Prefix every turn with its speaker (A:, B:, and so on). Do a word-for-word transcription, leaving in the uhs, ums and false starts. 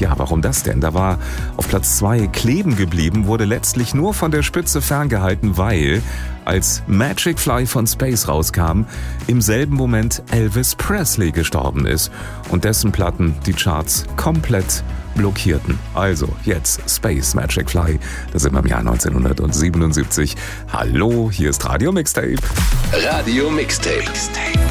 A: Ja, warum das denn? Da war auf Platz zwei kleben geblieben, wurde letztlich nur von der Spitze ferngehalten, weil, als Magic Fly von Space rauskam, im selben Moment Elvis Presley gestorben ist und dessen Platten die Charts komplett blockierten. Also jetzt Space Magic Fly, da sind wir im Jahr neunzehnhundertsiebenundsiebzig. Hallo, hier ist Radio Mixtape.
B: Radio Mixtape.